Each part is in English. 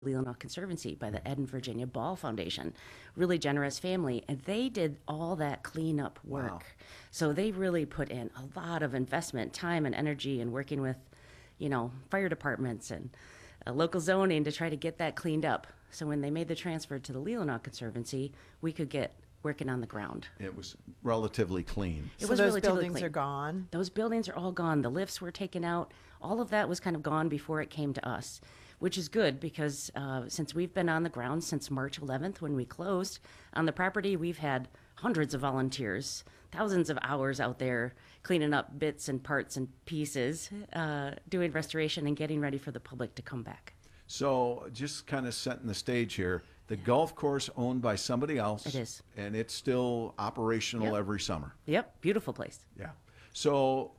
Leelanau Conservancy by the Ed and Virginia Ball Foundation. Really generous family, and they did all that cleanup work. Wow. So they really put in a lot of investment, time, and energy in working with, fire departments and local zoning to try to get that cleaned up. So when they made the transfer to the Leelanau Conservancy, we could get working on the ground. It was relatively clean. It So was those relatively buildings clean. are gone? Those buildings are all gone. The lifts were taken out. All of that was kind of gone before it came to us, which is good because since we've been on the ground since March 11th when we closed on the property, we've had hundreds of volunteers, thousands of hours out there cleaning up bits and parts and pieces, doing restoration and getting ready for the public to come back. So just kind of setting the stage here, the golf course owned by somebody else. It is. And it's still operational Yep. every summer. Yep, beautiful place. Yeah. So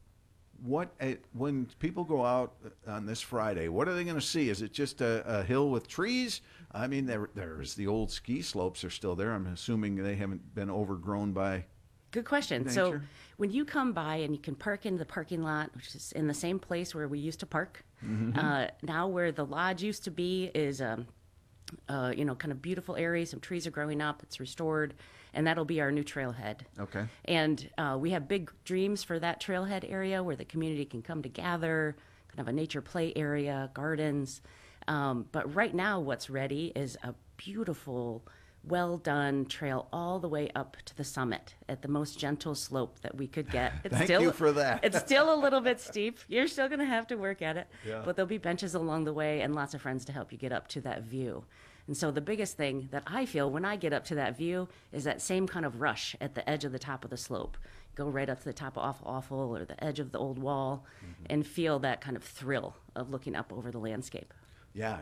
when people go out on this Friday, what are they going to see? Is it just a hill with trees? I mean, there's the old ski slopes are still there. I'm assuming they haven't been overgrown by. Good question. So Nature. when you come by and you can park in the parking lot, which is in the same place where we used to park, now where the lodge used to be is, kind of beautiful area. Some trees are growing up. It's restored, and that'll be our new trailhead. Okay. And we have big dreams for that trailhead area where the community can come to gather, kind of a nature play area, gardens. But right now, what's ready is a beautiful, well done trail all the way up to the summit at the most gentle slope that we could get. It's Thank you for that. It's still a little bit steep. You're still going to have to work at it. Yeah. But there'll be benches along the way and lots of friends to help you get up to that view. And so the biggest thing that I feel when I get up to that view is that same kind of rush at the edge of the top of the slope. Go right up to the top of Awful or the edge of the old wall and feel that kind of thrill of looking up over the landscape. Yeah,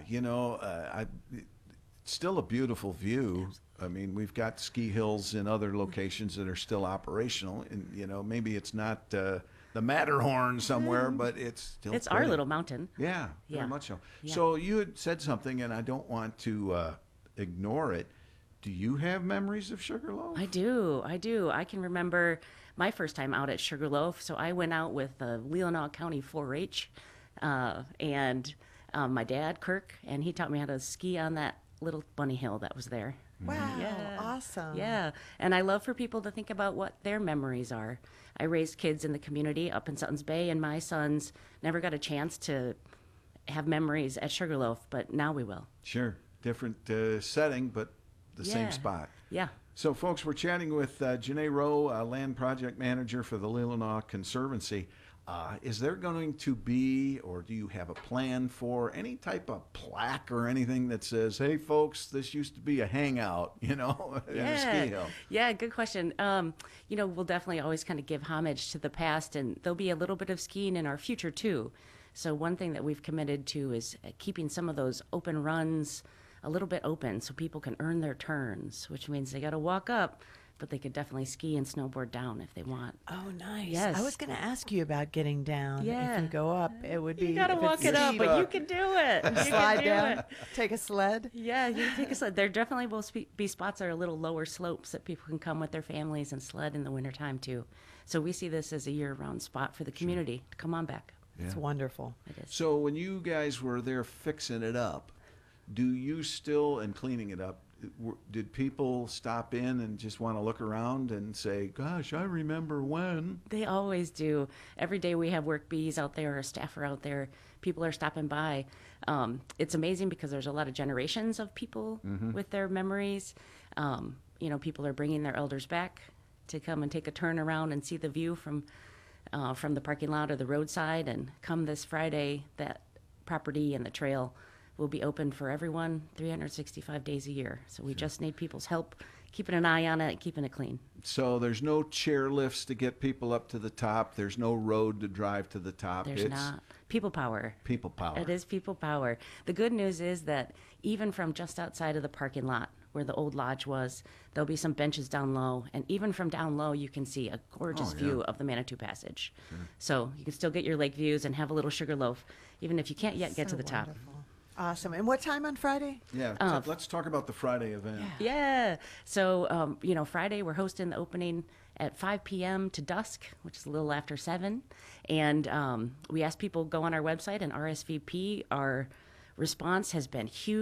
it's still a beautiful view. I mean, we've got ski hills in other locations that are still operational, and maybe it's not the Matterhorn somewhere, but it's still. It's our pretty. little mountain. Yeah, Yeah. very much so. Yeah. So you had said something, and I don't want to ignore it. Do you have memories of Sugarloaf? I do. I can remember my first time out at Sugarloaf. So I went out with the Leelanau County 4-H and my dad, Kirk, and he taught me how to ski on that little bunny hill that was there. Wow, Yeah. awesome. Yeah. And I love for people to think about what their memories are. I raised kids in the community up in Sutton's Bay, and my sons never got a chance to have memories at Sugarloaf, but now we will. Sure, different setting, but the same Yeah. spot. Yeah. So, folks, we're chatting with Janae Rowe, land project manager for the Leelanau Conservancy. Is there going to be, or do you have a plan for any type of plaque or anything that says, "Hey, folks, this used to be a hangout," in a ski hill? Yeah, good question. We'll definitely always kind of give homage to the past, and there'll be a little bit of skiing in our future too. So one thing that we've committed to is keeping some of those open runs a little bit open so people can earn their turns, which means they got to walk up, but they could definitely ski and snowboard down if they want. Oh, nice. Yes. I was going to ask you about getting down. Yeah. If you go up, it would be. You got to if walk it's it up, steep, but you can do it. You slide can do down, it. take a sled. Yeah, you can take a sled. There definitely will be spots that are a little lower slopes that people can come with their families and sled in the wintertime too. So we see this as a year-round spot for the community to come on back. It's wonderful. It is. So, when you guys were there fixing it up, do you still, and cleaning it up, did people stop in and just want to look around and say, "Gosh, I remember when"? They always do. Every day we have work bees out there or staff are out there. People are stopping by. It's amazing because there's a lot of generations of people with their memories. People are bringing their elders back to come and take a turn around and see the view from the parking lot or the roadside. And come this Friday, that property and the trail will be open for everyone 365 days a year. So we just need people's help keeping an eye on it and keeping it clean. So there's no chair lifts to get people up to the top. There's no road to drive to the top. There's not. People power. People power. It is people power. The good news is that even from just outside of the parking lot where the old lodge was, there'll be some benches down low. And even from down low, you can see a gorgeous view of the Manitou Passage. So you can still get your lake views and have a little Sugarloaf, even if you can't yet get to So the top. wonderful. Awesome. And what time on Friday? Yeah, let's talk about the Friday event. Yeah. So, Friday we're hosting the opening at 5 p.m. to dusk, which is a little after 7. And we ask people go on our website and RSVP our response has been huge.